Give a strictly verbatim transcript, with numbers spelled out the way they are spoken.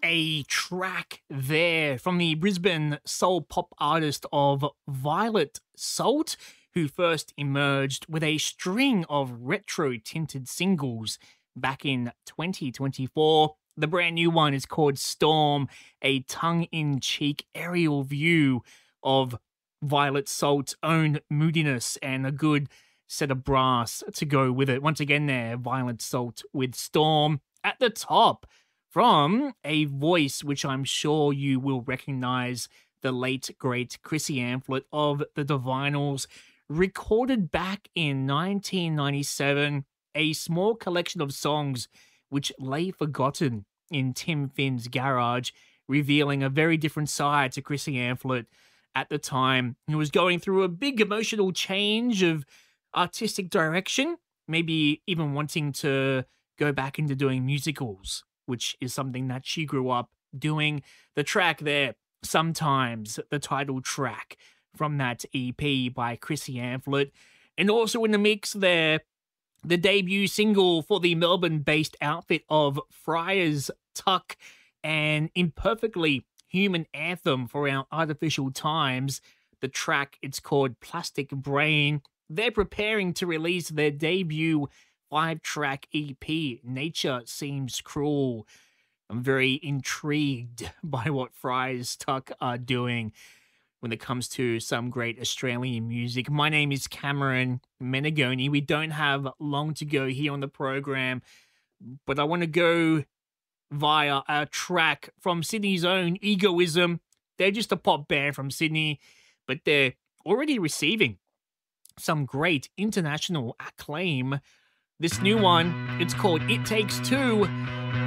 a track there from the Brisbane soul pop artist of Violet Salt, who first emerged with a string of retro-tinted singles back in twenty twenty-four. The brand new one is called Storm, a tongue-in-cheek aerial view of Violet Salt's own moodiness and a good set of brass to go with it. Once again there, Violet Salt with Storm at the top from a voice which I'm sure you will recognize, the late, great Chrissy Amphlett of the Divinyls, recorded back in nineteen ninety-seven, a small collection of songs which lay forgotten in Tim Finn's garage, revealing a very different side to Chrissy Amphlett at the time, who was going through a big emotional change of artistic direction, maybe even wanting to go back into doing musicals, which is something that she grew up doing. The track there, Sometimes, the title track from that E P by Chrissy Amphlett. And also in the mix there, the debut single for the Melbourne-based outfit of Friars Tuck, an imperfectly human anthem for our artificial times. The track, it's called Plastic Brain. They're preparing to release their debut five-track E P, Nature Seems Cruel. I'm very intrigued by what Friars Tuck are doing when it comes to some great Australian music. My name is Cameron Menegoni. We don't have long to go here on the program, but I want to go via a track from Sydney's own Egoism. They're just a pop band from Sydney, but they're already receiving some great international acclaim. This new one, it's called It Takes Two.